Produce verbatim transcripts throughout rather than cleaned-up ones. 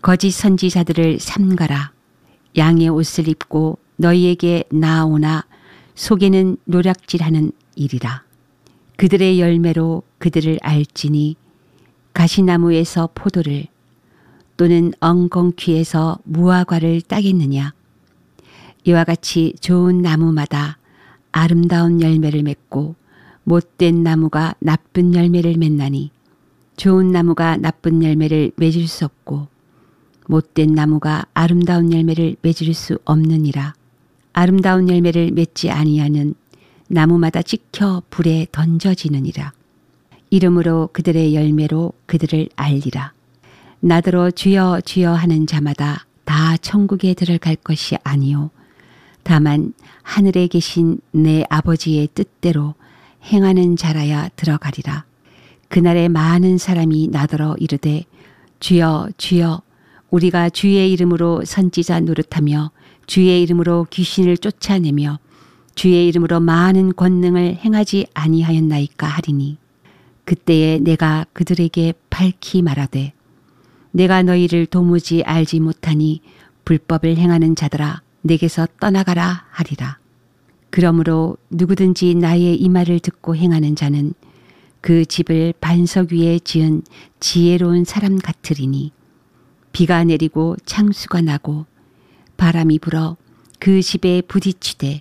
거짓 선지자들을 삼가라. 양의 옷을 입고 너희에게 나아오나 속에는 노략질하는 일이라. 그들의 열매로 그들을 알지니 가시나무에서 포도를 또는 엉겅퀴에서 무화과를 따겠느냐. 이와 같이 좋은 나무마다 아름다운 열매를 맺고 못된 나무가 나쁜 열매를 맺나니 좋은 나무가 나쁜 열매를 맺을 수 없고 못된 나무가 아름다운 열매를 맺을 수 없느니라. 아름다운 열매를 맺지 아니하는 나무마다 찍혀 불에 던져지느니라. 이름으로 그들의 열매로 그들을 알리라. 나더러 주여 주여 하는 자마다 다 천국에 들어갈 것이 아니요 다만 하늘에 계신 내 아버지의 뜻대로 행하는 자라야 들어가리라. 그날에 많은 사람이 나더러 이르되 주여 주여 우리가 주의 이름으로 선지자 노릇하며 주의 이름으로 귀신을 쫓아내며 주의 이름으로 많은 권능을 행하지 아니하였나이까 하리니 그때에 내가 그들에게 밝히 말하되 내가 너희를 도무지 알지 못하니 불법을 행하는 자들아 내게서 떠나가라 하리라. 그러므로 누구든지 나의 이 말을 듣고 행하는 자는 그 집을 반석 위에 지은 지혜로운 사람 같으리니 비가 내리고 창수가 나고 바람이 불어 그 집에 부딪히되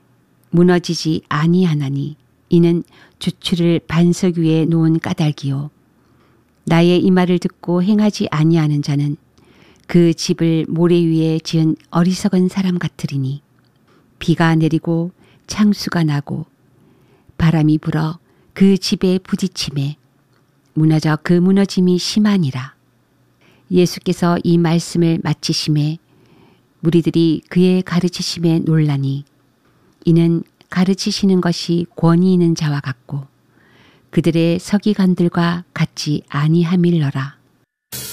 무너지지 아니하나니 이는 주추를 반석 위에 놓은 까닭이요 나의 이 말을 듣고 행하지 아니하는 자는 그 집을 모래 위에 지은 어리석은 사람 같으리니 비가 내리고 창수가 나고 바람이 불어 그 집에 부딪힘에 무너져 그 무너짐이 심하니라. 예수께서 이 말씀을 마치심에 무리들이 그의 가르치심에 놀라니 이는 가르치시는 것이 권위 있는 자와 같고 그들의 서기관들과 같지 아니함일러라.